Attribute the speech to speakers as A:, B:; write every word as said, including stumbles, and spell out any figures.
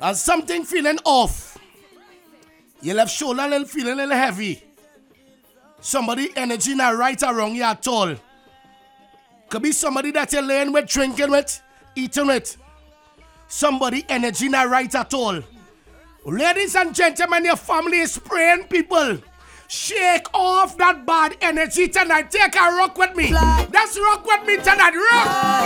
A: and something feeling off. You left shoulder a little feeling a little heavy. Somebody energy not right or wrong you at all. Could be somebody that you're laying with, drinking with, eating with. Somebody energy not right at all. Ladies and gentlemen, your family is praying, people. Shake off that bad energy tonight. Take a rock with me. Let's rock with me tonight. Rock!